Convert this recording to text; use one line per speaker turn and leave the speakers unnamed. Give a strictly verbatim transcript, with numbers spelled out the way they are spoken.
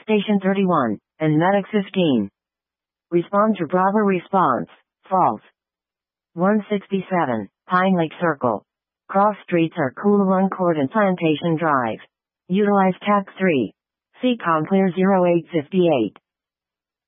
Station thirty-one, and Medic fifteen. Respond to Bravo response, false. one sixty-seven, Pine Lake Circle. Cross streets are Cool Run Court and Plantation Drive. Utilize tax three. C COM clear zero eight five eight.